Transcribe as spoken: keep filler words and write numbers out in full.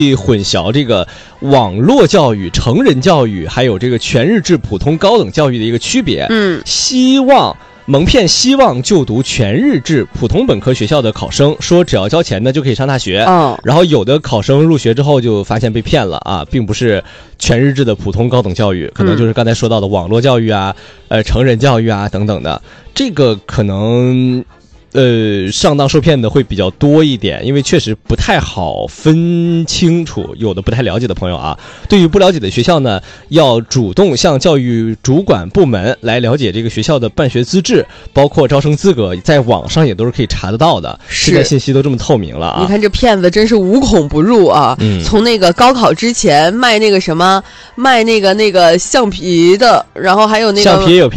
混淆这个网络教育、成人教育还有这个全日制普通高等教育的一个区别。 嗯， 希望蒙骗希望就读全日制普通本科学校的考生说，只要交钱呢就可以上大学。 哦， 然后有的考生入学之后就发现被骗了啊，并不是全日制的普通高等教育，可能就是刚才说到的网络教育啊、呃成人教育啊等等的，这个可能。呃，上当受骗的会比较多一点，因为确实不太好分清楚，有的不太了解的朋友啊，对于不了解的学校呢，要主动向教育主管部门来了解这个学校的办学资质，包括招生资格，在网上也都是可以查得到的。现在信息都这么透明了啊！ 你看这骗子真是无孔不入啊！嗯，从那个高考之前卖那个什么，卖那个那个橡皮的，然后还有那个橡皮也有骗。